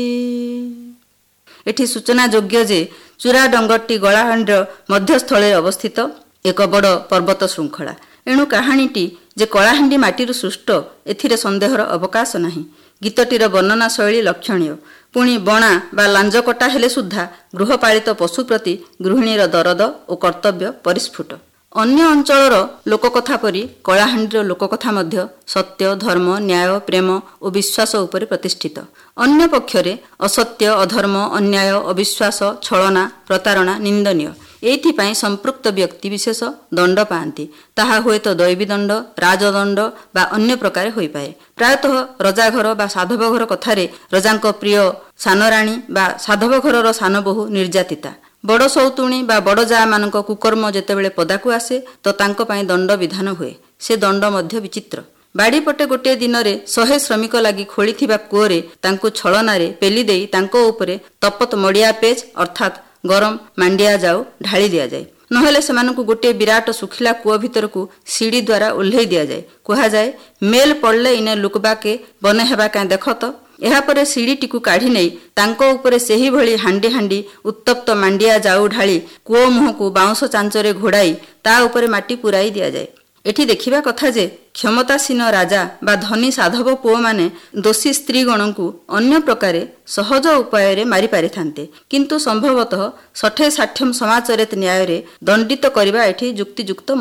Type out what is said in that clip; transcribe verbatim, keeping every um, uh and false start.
ଏଠି ସୂଚନା ଯୋଗ୍ୟ ଯେ ଚୂରା ଡଙ୍ଗରଟି କଳାହାଣ୍ଡିର ମଧ୍ୟସ୍ଥଳରେ ଅବସ୍ଥିତ ଏକ ବଡ଼ ପର୍ବତ ଶୃଙ୍ଖଳା। ଏଣୁ କାହାଣୀଟି ଯେ କଳାହାଣ୍ଡି ମାଟିରୁ ସୃଷ୍ଟ ଏଥିରେ ସନ୍ଦେହର ଅବକାଶ ନାହିଁ। ଗୀତଟିର ବର୍ଣ୍ଣନା ଶୈଳୀ ଲକ୍ଷଣୀୟ। ପୁଣି ବଣା ବା ଲାଞ୍ଜ କଟା ହେଲେ ସୁଦ୍ଧା ଗୃହପାଳିତ ପଶୁ ପ୍ରତି ଗୃହିଣୀର ଦରଦ ଓ କର୍ତ୍ତବ୍ୟ ପରିସ୍ଫୁଟ। ଅନ୍ୟ ଅଞ୍ଚଳର ଲୋକକଥା ପରି କଳାହାଣ୍ଡିର ଲୋକକଥା ମଧ୍ୟ ସତ୍ୟ, ଧର୍ମ, ନ୍ୟାୟ, ପ୍ରେମ ଓ ବିଶ୍ୱାସ ଉପରେ ପ୍ରତିଷ୍ଠିତ। ଅନ୍ୟ ପକ୍ଷରେ ଅସତ୍ୟ, ଅଧର୍ମ, ଅନ୍ୟାୟ, ଅବିଶ୍ୱାସ, ଛଳନା, ପ୍ରତାରଣା ନିନ୍ଦନୀୟ। ଏଇଥିପାଇଁ ସମ୍ପୃକ୍ତ ବ୍ୟକ୍ତି ବିଶେଷ ଦଣ୍ଡ ପାଆନ୍ତି। ତାହା ହୁଏତ ଦୈବୀ ଦଣ୍ଡ, ରାଜଦଣ୍ଡ ବା ଅନ୍ୟ ପ୍ରକାରେ ହୋଇପାରେ। ପ୍ରାୟତଃ ରଜାଘର ବା ସାଧବ ଘର କଥାରେ ରଜାଙ୍କ ପ୍ରିୟ ସାନରାଣୀ ବା ସାଧବ ଘରର ସାନବୋହୂ ନିର୍ଯାତିତା, ବଡ଼ ସଉତୁଣୀ ବା ବଡ଼ ଯା ମାନଙ୍କ କୁକର୍ମ ଯେତେବେଳେ ପଦାକୁ ଆସେ ତ ତାଙ୍କ ପାଇଁ ଦଣ୍ଡ ବିଧାନ ହୁଏ। ସେ ଦଣ୍ଡ ମଧ୍ୟ ବିଚିତ୍ର। ବାଡ଼ିପଟେ ଗୋଟିଏ ଦିନରେ ଶହେ ଶ୍ରମିକ ଲାଗି ଖୋଳିଥିବା କୂଅରେ ତାଙ୍କୁ ଛଳନାରେ ପେଲି ଦେଇ ତାଙ୍କ ଉପରେ ତପତ ମଡ଼ିଆ ପେଜ ଅର୍ଥାତ୍ ଗରମ ମାଣ୍ଡିଆ ଯାଉ ଢାଳି ଦିଆଯାଏ। ନହେଲେ ସେମାନଙ୍କୁ ଗୋଟିଏ ବିରାଟ ଶୁଖିଲା କୂଅ ଭିତରକୁ ସିଡ଼ି ଦ୍ୱାରା ଓହ୍ଲେଇ ଦିଆଯାଏ। କୁହାଯାଏ, ମେଲ ପଡ଼ିଲେ ଇନେ ଲୁକବାକେ ବନେ ହେବା କାଁ ଦେଖ ତ। ଏହାପରେ ସିଡ଼ିଟିକୁ କାଢ଼ି ନେଇ ତାଙ୍କ ଉପରେ ସେହିଭଳି ହାଣ୍ଡି ହାଣ୍ଡି ଉତ୍ତପ୍ତ ମାଣ୍ଡିଆ ଯାଉ ଢାଳି କୂଅ ମୁହଁକୁ ବାଉଁଶ ଚାଞ୍ଚରେ ଘୋଡ଼ାଇ ତା ଉପରେ ମାଟି ପୁରାଇ ଦିଆଯାଏ। ଏଠି ଦେଖିବା କଥା ଯେ କ୍ଷମତାସୀନ ରାଜା ବା ଧନୀ ସାଧବ ପୁଅମାନେ ଦୋଷୀ ସ୍ତ୍ରୀଗଣଙ୍କୁ ଅନ୍ୟ ପ୍ରକାରେ ସହଜ ଉପାୟରେ ମାରି ପାରିଥାନ୍ତେ, କିନ୍ତୁ ସମ୍ଭବତଃ ଷଠେ ଷାଠ୍ୟମ ସମାଚରେତ ନ୍ୟାୟରେ ଦଣ୍ଡିତ କରିବା ଏଠି ଯୁକ୍ତିଯୁକ୍ତ